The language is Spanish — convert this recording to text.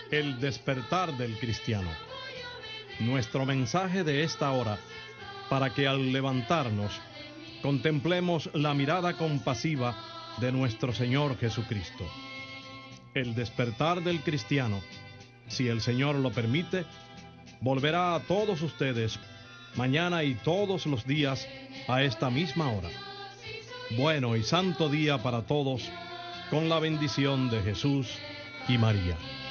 El despertar del cristiano. Nuestro mensaje de esta hora, para que al levantarnos contemplemos la mirada compasiva de nuestro Señor Jesucristo. El despertar del cristiano, si el Señor lo permite, volverá a todos ustedes mañana y todos los días a esta misma hora. Bueno y santo día para todos, con la bendición de Jesús y María.